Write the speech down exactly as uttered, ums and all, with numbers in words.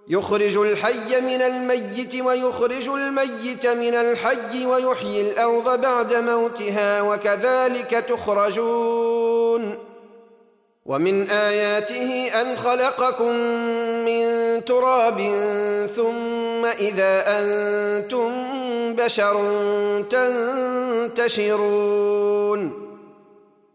يخرج الحي من الميت ويخرج الميت من الحي ويحيي الأرض بعد موتها وكذلك تخرجون. ومن آياته أن خلقكم من تراب ثم إذا أنتم بشر تنتشرون